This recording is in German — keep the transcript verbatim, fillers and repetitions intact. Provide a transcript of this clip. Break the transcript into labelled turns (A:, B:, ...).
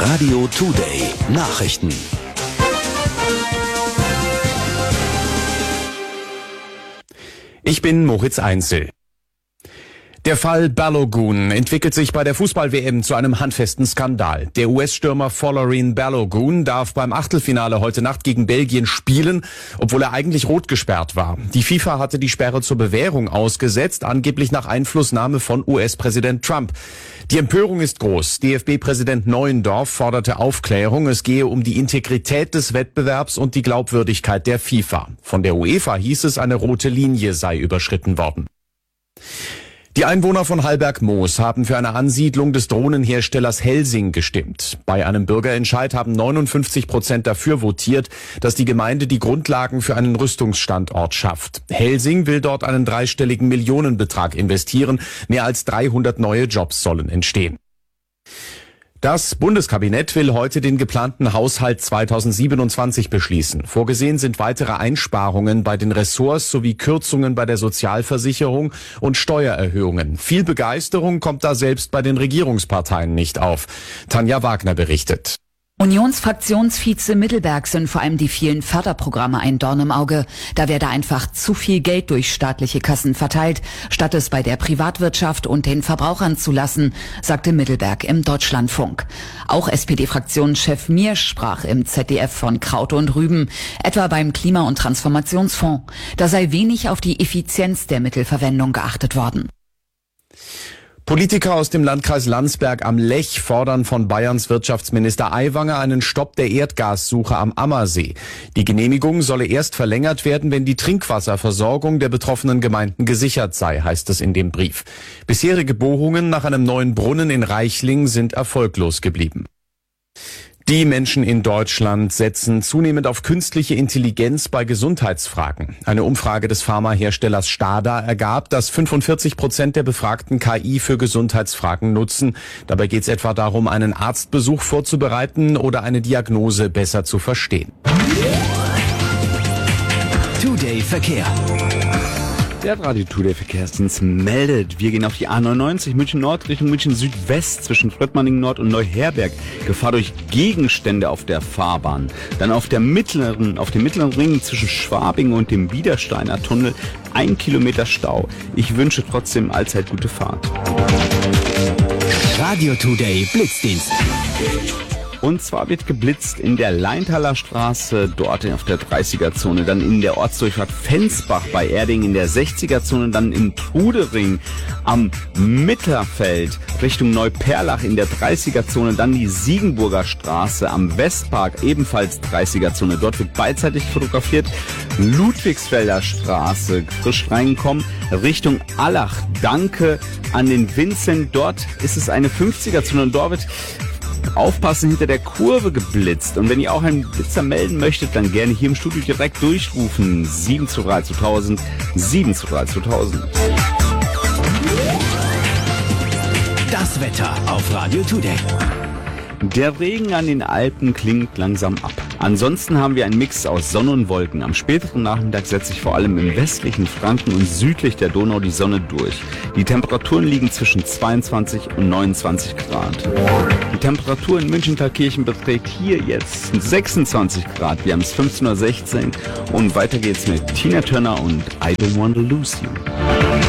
A: Radio Today Nachrichten.
B: Ich bin Moritz Einzel. Der Fall Balogun entwickelt sich bei der Fußball-W M zu einem handfesten Skandal. Der U S-Stürmer Folarin Balogun darf beim Achtelfinale heute Nacht gegen Belgien spielen, obwohl er eigentlich rot gesperrt war. Die FIFA hatte die Sperre zur Bewährung ausgesetzt, angeblich nach Einflussnahme von U S-Präsident Trump. Die Empörung ist groß. D F B-Präsident Neuendorf forderte Aufklärung. Es gehe um die Integrität des Wettbewerbs und die Glaubwürdigkeit der FIFA. Von der UEFA hieß es, eine rote Linie sei überschritten worden. Die Einwohner von Hallberg-Moos haben für eine Ansiedlung des Drohnenherstellers Helsing gestimmt. Bei einem Bürgerentscheid haben neunundfünfzig Prozent dafür votiert, dass die Gemeinde die Grundlagen für einen Rüstungsstandort schafft. Helsing will dort einen dreistelligen Millionenbetrag investieren. Mehr als dreihundert neue Jobs sollen entstehen. Das Bundeskabinett will heute den geplanten Haushalt zweitausendsiebenundzwanzig beschließen. Vorgesehen sind weitere Einsparungen bei den Ressorts sowie Kürzungen bei der Sozialversicherung und Steuererhöhungen. Viel Begeisterung kommt da selbst bei den Regierungsparteien nicht auf. Tanja Wagner berichtet.
C: Unionsfraktionsvize Mittelberg sind vor allem die vielen Förderprogramme ein Dorn im Auge. Da werde einfach zu viel Geld durch staatliche Kassen verteilt, statt es bei der Privatwirtschaft und den Verbrauchern zu lassen, sagte Mittelberg im Deutschlandfunk. Auch S P D-Fraktionschef Miersch sprach im Z D F von Kraut und Rüben, etwa beim Klima- und Transformationsfonds. Da sei wenig auf die Effizienz der Mittelverwendung geachtet worden.
B: Politiker aus dem Landkreis Landsberg am Lech fordern von Bayerns Wirtschaftsminister Aiwanger einen Stopp der Erdgassuche am Ammersee. Die Genehmigung solle erst verlängert werden, wenn die Trinkwasserversorgung der betroffenen Gemeinden gesichert sei, heißt es in dem Brief. Bisherige Bohrungen nach einem neuen Brunnen in Reichling sind erfolglos geblieben. Die Menschen in Deutschland setzen zunehmend auf künstliche Intelligenz bei Gesundheitsfragen. Eine Umfrage des Pharmaherstellers Stada ergab, dass fünfundvierzig Prozent der Befragten K I für Gesundheitsfragen nutzen. Dabei geht es etwa darum, einen Arztbesuch vorzubereiten oder eine Diagnose besser zu verstehen.
A: Today Verkehr.
D: Der Radio Today Verkehrsdienst meldet, wir gehen auf die A neunundneunzig München Nord Richtung München Südwest zwischen Fröttmanning Nord und Neuherberg. Gefahr durch Gegenstände auf der Fahrbahn. Dann auf der mittleren, auf dem mittleren Ring zwischen Schwabing und dem Biedersteiner Tunnel ein Kilometer Stau. Ich wünsche trotzdem allzeit gute Fahrt.
A: Radio Today Blitzdienst.
D: Und zwar wird geblitzt in der Leintaler Straße, dort auf der dreißiger-Zone, dann in der Ortsdurchfahrt Fensbach bei Erding in der sechziger-Zone, dann in Trudering am Mitterfeld Richtung Neuperlach in der dreißiger-Zone, dann die Siegenburger Straße am Westpark, ebenfalls dreißiger-Zone. Dort wird beidseitig fotografiert. Ludwigsfelder Straße, frisch reingekommen, Richtung Allach. Danke an den Vincent. Dort ist es eine fünfziger-Zone und dort wird aufpassen, hinter der Kurve geblitzt. Und wenn ihr auch einen Blitzer melden möchtet, dann gerne hier im Studio direkt durchrufen. sieben zwei drei zweitausend, sieben zwei drei zweitausend.
A: Das Wetter auf Radio Today.
D: Der Regen an den Alpen klingt langsam ab. Ansonsten haben wir einen Mix aus Sonne und Wolken. Am späteren Nachmittag setzt sich vor allem im westlichen Franken und südlich der Donau die Sonne durch. Die Temperaturen liegen zwischen zweiundzwanzig und neunundzwanzig Grad. Die Temperatur in München-Thalkirchen beträgt hier jetzt sechsundzwanzig Grad. Wir haben es fünfzehn Uhr sechzehn und weiter geht's mit Tina Turner und I Don't Want to Lose You.